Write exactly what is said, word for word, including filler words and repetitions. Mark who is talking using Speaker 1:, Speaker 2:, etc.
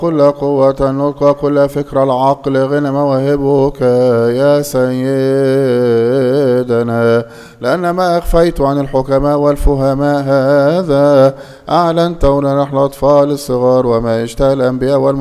Speaker 1: كل قوة النطق وكل فكر العقل غنى مواهبك يا سيدنا، لأن ما أخفيت عن الحكماء والفهماء هذا أعلنته لنحن الأطفال الصغار، وما اشتهى الأنبياء والمرسلين